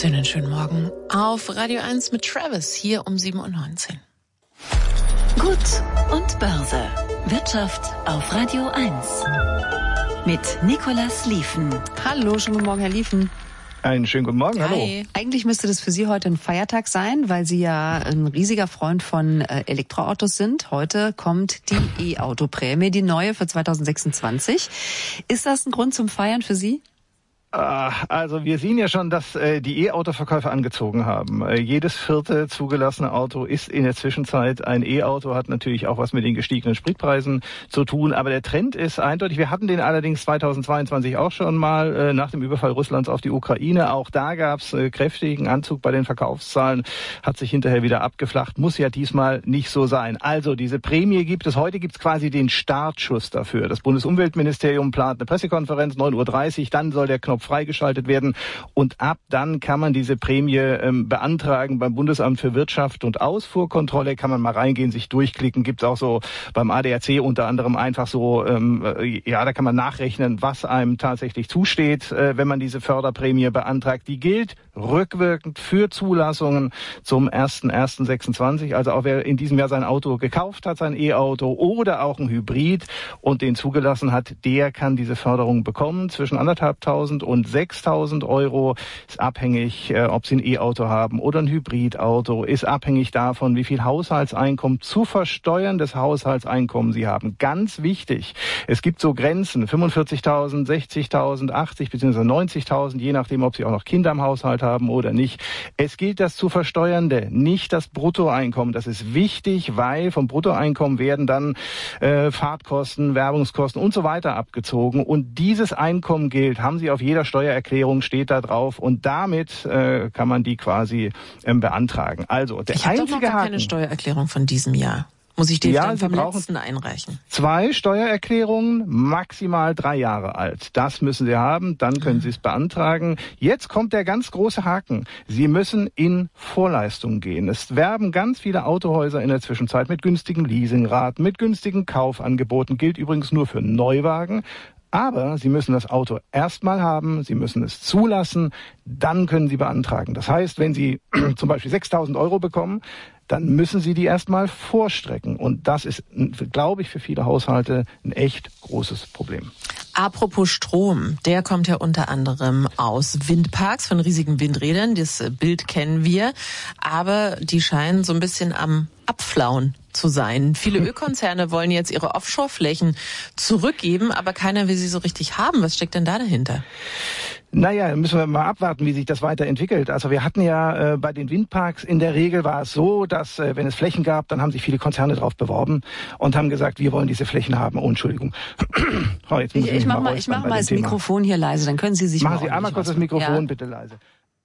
Einen schönen Morgen auf Radio 1 mit Travis hier um 7:19 Uhr. Gut und Börse. Wirtschaft auf Radio 1. Mit Nicolas Lieven. Hallo, schönen guten Morgen, Herr Lieven. Einen schönen guten Morgen, hallo. Hi. Eigentlich müsste das für Sie heute ein Feiertag sein, weil Sie ja ein riesiger Freund von Elektroautos sind. Heute kommt die E-Auto-Prämie, die neue für 2026. Ist das ein Grund zum Feiern für Sie? Also wir sehen ja schon, dass die E-Auto-Verkäufe angezogen haben. Jedes vierte zugelassene Auto ist in der Zwischenzeit ein E-Auto, hat natürlich auch was mit den gestiegenen Spritpreisen zu tun. Aber der Trend ist eindeutig. Wir hatten den allerdings 2022 auch schon mal nach dem Überfall Russlands auf die Ukraine. Auch da gab es kräftigen Anzug bei den Verkaufszahlen, hat sich hinterher wieder abgeflacht. Muss ja diesmal nicht so sein. Also diese Prämie gibt es. Heute gibt es quasi den Startschuss dafür. Das Bundesumweltministerium plant eine Pressekonferenz, 9:30 Uhr. Dann soll der Knopf freigeschaltet werden und ab dann kann man diese Prämie beantragen beim Bundesamt für Wirtschaft und Ausfuhrkontrolle, kann man mal reingehen, sich durchklicken, gibt's auch so beim ADAC unter anderem einfach so, da kann man nachrechnen, was einem tatsächlich zusteht, wenn man diese Förderprämie beantragt. Die gilt rückwirkend für Zulassungen zum 1.1.26, also auch wer in diesem Jahr sein Auto gekauft hat, sein E-Auto oder auch ein Hybrid und den zugelassen hat, der kann diese Förderung bekommen zwischen 1.500 und 6.000 Euro, ist abhängig, ob Sie ein E-Auto haben oder ein Hybridauto, ist abhängig davon, wie viel Haushaltseinkommen, zu versteuerndes Haushaltseinkommen Sie haben. Ganz wichtig, es gibt so Grenzen, 45.000, 60.000, 80 bzw. 90.000, je nachdem, ob Sie auch noch Kinder im Haushalt haben oder nicht. Es gilt das zu versteuernde, nicht das Bruttoeinkommen. Das ist wichtig, weil vom Bruttoeinkommen werden dann Fahrtkosten, Werbungskosten und so weiter abgezogen. Und dieses Einkommen gilt, haben Sie auf jeder Steuererklärung, steht da drauf und damit kann man die quasi beantragen. Also der ich habe doch einzige noch gar keine Steuererklärung von diesem Jahr. Muss ich die dann vom letzten einreichen? 2 Steuererklärungen, maximal 3 Jahre alt. Das müssen Sie haben, dann können Sie es beantragen. Jetzt kommt der ganz große Haken. Sie müssen in Vorleistung gehen. Es werben ganz viele Autohäuser in der Zwischenzeit mit günstigen Leasingraten, mit günstigen Kaufangeboten. Gilt übrigens nur für Neuwagen. Aber Sie müssen das Auto erstmal haben, Sie müssen es zulassen, dann können Sie beantragen. Das heißt, wenn Sie zum Beispiel 6.000 Euro bekommen, dann müssen Sie die erstmal vorstrecken. Und das ist, glaube ich, für viele Haushalte ein echt großes Problem. Apropos Strom, der kommt ja unter anderem aus Windparks, von riesigen Windrädern. Das Bild kennen wir. Aber die scheinen so ein bisschen am Abflauen zu sein. Viele Ölkonzerne wollen jetzt ihre Offshore-Flächen zurückgeben, aber keiner will sie so richtig haben. Was steckt denn da dahinter? Naja, müssen wir mal abwarten, wie sich das weiterentwickelt. Also wir hatten ja bei den Windparks, in der Regel war es so, dass wenn es Flächen gab, dann haben sich viele Konzerne drauf beworben und haben gesagt, wir wollen diese Flächen haben. Oh, Entschuldigung. Oh, jetzt muss ich mach mal das Mikrofon hier leise, dann können Sie sich Machen Sie einmal kurz das Mikrofon bitte leise.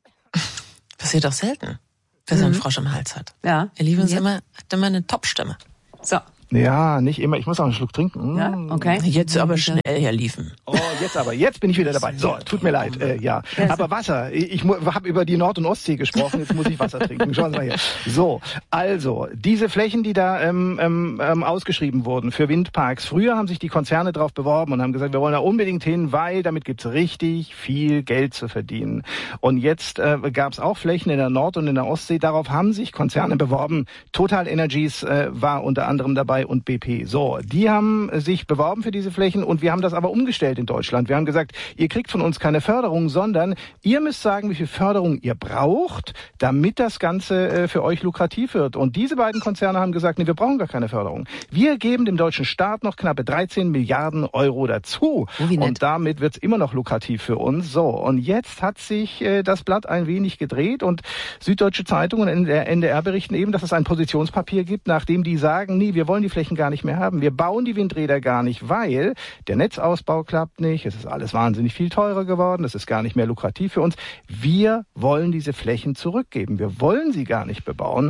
Passiert doch selten, wer so einen Frosch im Hals hat. Ja. Ihr Lieben, hat immer eine Top-Stimme. So. Ja, nicht immer. Ich muss auch einen Schluck trinken. Ja, okay. Jetzt aber schnell, Herr Lieven. Oh, jetzt bin ich wieder dabei. So, tut mir leid. Ja, aber Wasser. Ich habe über die Nord- und Ostsee gesprochen. Jetzt muss ich Wasser trinken. Schauen Sie mal hier. So, also diese Flächen, die da ausgeschrieben wurden für Windparks. Früher haben sich die Konzerne drauf beworben und haben gesagt, wir wollen da unbedingt hin, weil damit gibt's richtig viel Geld zu verdienen. Und jetzt gab es auch Flächen in der Nord- und in der Ostsee. Darauf haben sich Konzerne beworben. Total Energies war unter anderem dabei und BP. So, die haben sich beworben für diese Flächen und wir haben das aber umgestellt in Deutschland. Wir haben gesagt, ihr kriegt von uns keine Förderung, sondern ihr müsst sagen, wie viel Förderung ihr braucht, damit das Ganze für euch lukrativ wird. Und diese beiden Konzerne haben gesagt, nee, wir brauchen gar keine Förderung. Wir geben dem deutschen Staat noch knappe 13 Milliarden Euro dazu. Und damit wird's immer noch lukrativ für uns. So, und jetzt hat sich das Blatt ein wenig gedreht und Süddeutsche Zeitung und der NDR berichten eben, dass es ein Positionspapier gibt, nachdem die sagen, nee, wir wollen die Flächen gar nicht mehr haben. Wir bauen die Windräder gar nicht, weil der Netzausbau klappt nicht. Es ist alles wahnsinnig viel teurer geworden. Es ist gar nicht mehr lukrativ für uns. Wir wollen diese Flächen zurückgeben. Wir wollen sie gar nicht bebauen.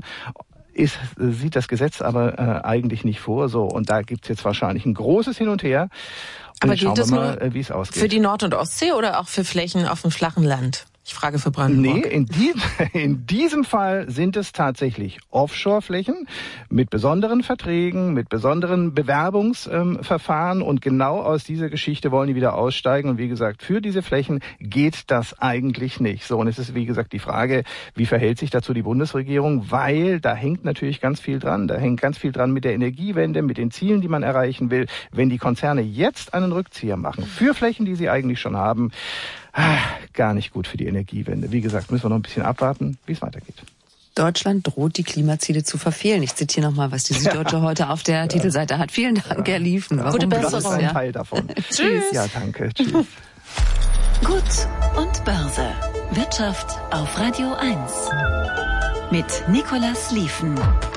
Sieht das Gesetz aber eigentlich nicht vor. So, und da gibt's jetzt wahrscheinlich ein großes Hin und Her. Aber gilt das nur wie es ausgeht. Für die Nord- und Ostsee oder auch für Flächen auf dem flachen Land? Ich frage für Brandenburg. Nee, in diesem Fall sind es tatsächlich Offshore-Flächen mit besonderen Verträgen, mit besonderen Bewerbungsverfahren und genau aus dieser Geschichte wollen die wieder aussteigen und wie gesagt, für diese Flächen geht das eigentlich nicht. So, und es ist wie gesagt die Frage, wie verhält sich dazu die Bundesregierung, weil da hängt natürlich ganz viel dran. Da hängt ganz viel dran mit der Energiewende, mit den Zielen, die man erreichen will. Wenn die Konzerne jetzt einen Rückzieher machen für Flächen, die sie eigentlich schon haben, gar nicht gut für die Energiewende. Wie gesagt, müssen wir noch ein bisschen abwarten, wie es weitergeht. Deutschland droht, die Klimaziele zu verfehlen. Ich zitiere nochmal, was die Süddeutsche heute auf der Titelseite hat. Vielen Dank, Herr Liefen. Gute Besserung. Das ist ein Teil davon. Tschüss. Ja, danke. Tschüss. Gut und Börse. Wirtschaft auf Radio 1. Mit Nicolas Liefen.